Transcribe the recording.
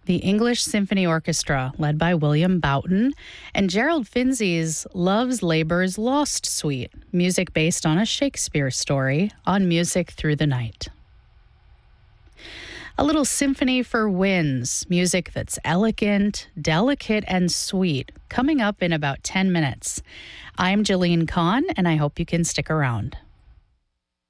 the English Symphony Orchestra, led by William Boughton, and Gerald Finzi's Love's Labour's Lost Suite, music based on a Shakespeare story, on Music Through the Night. A little symphony for winds, music that's elegant, delicate, and sweet, coming up in about 10 minutes. I'm Jillian Kahn, and I hope you can stick around.